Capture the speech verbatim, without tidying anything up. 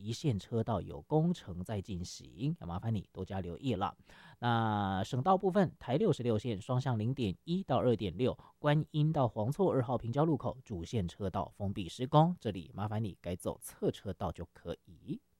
离线车道有工程在进行，要麻烦你多加留意了。那省道部分，台六十六线双向零点一到二点六，观音到黄厝二号平交路口主线车道封闭施工，这里麻烦你改走侧车道就可以。